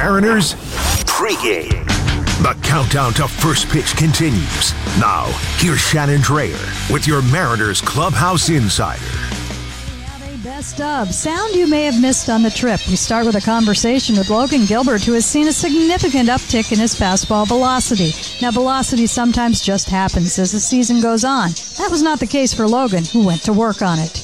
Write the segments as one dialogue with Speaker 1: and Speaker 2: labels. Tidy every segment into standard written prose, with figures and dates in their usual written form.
Speaker 1: Mariners pregame. The countdown to first pitch continues. Now, here's Shannon Drayer with your Mariners Clubhouse Insider.
Speaker 2: Best of sound you may have missed on the trip. We start with a conversation with Logan Gilbert, who has seen a significant uptick in his fastball velocity. Now, velocity sometimes just happens as the season goes on. That was not the case for Logan, who went to work on it.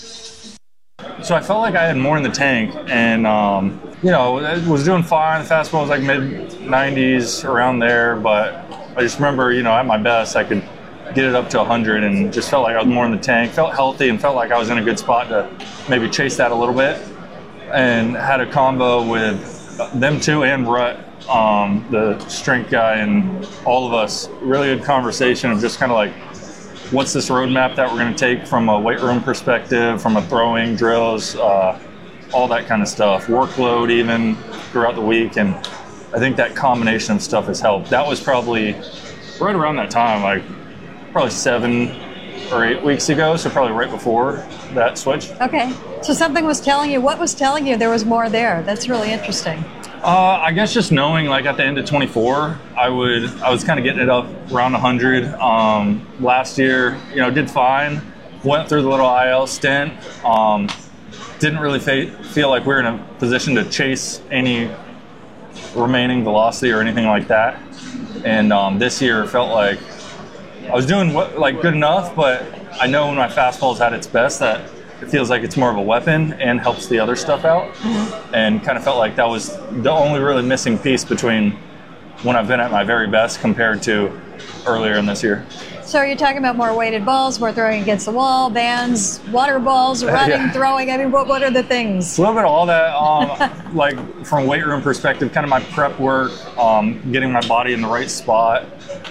Speaker 3: So I felt like I had more in the tank, and I was doing fine. The fastball was like mid-90s, around there, but I just remember, at my best, I could get it up to 100 and just felt like I was more in the tank, felt healthy, and felt like I was in a good spot to maybe chase that a little bit. And had a combo with them two and Rut, the strength guy, and all of us. Really good conversation of just kind of like, what's this roadmap that we're going to take from a weight room perspective, from a throwing, drills, all that kind of stuff, workload even throughout the week. And I think that combination of stuff has helped. That was probably right around that time, like probably 7 or 8 weeks ago, so probably right before that switch.
Speaker 2: Okay, so something was telling you, what was telling you there was more there? That's really interesting.
Speaker 3: I guess just knowing, like at the end of 24, I was kind of getting it up around 100. Last year, did fine. Went through the little IL stint. Didn't really feel like we were in a position to chase any remaining velocity or anything like that. And this year felt like I was doing good enough, but I know when my fastball's at its best that it feels like it's more of a weapon and helps the other stuff out. Mm-hmm. And kind of felt like that was the only really missing piece between when I've been at my very best compared to earlier in this year.
Speaker 2: So are you talking about more weighted balls, more throwing against the wall, bands, water balls, running, throwing? I mean, what are the things?
Speaker 3: A little bit of all that. Like from a weight room perspective, kind of my prep work, getting my body in the right spot.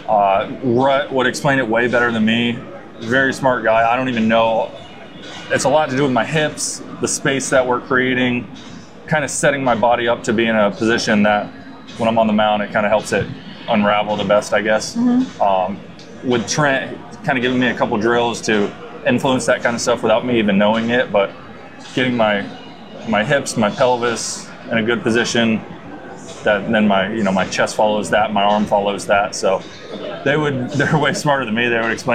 Speaker 3: Rut would explain it way better than me. Very smart guy. I don't even know. It's a lot to do with my hips, the space that we're creating, kind of setting my body up to be in a position that when I'm on the mound, it kind of helps it unravel the best, I guess. Mm-hmm. With Trent kind of giving me a couple drills to influence that kind of stuff without me even knowing it, but getting my hips, my pelvis in a good position, that then my chest follows that, my arm follows that. So they're way smarter than me. They would explain